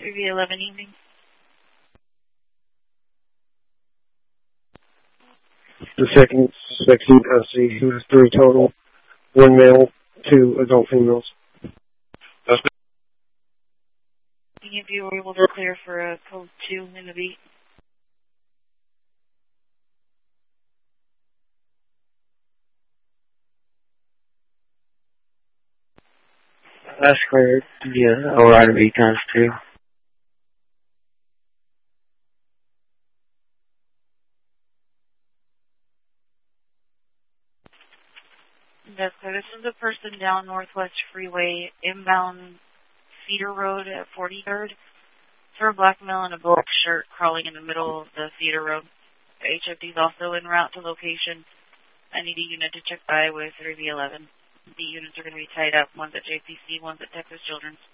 3V11 evening. The second suspect in custody, who has 3 total, 1 male, 2 adult females. If you were able to clear for a code 2 in the beat. That's cleared. Yeah, alright, to be times 2. That's clear. This is a person down Northwest Freeway, inbound Cedar Road at 43rd. For a black male in a black shirt crawling in the middle of the Cedar Road. The HFD is also en route to location. I need a unit to check by with 3V11. The units are going to be tied up. One's at JPC, one's at Texas Children's.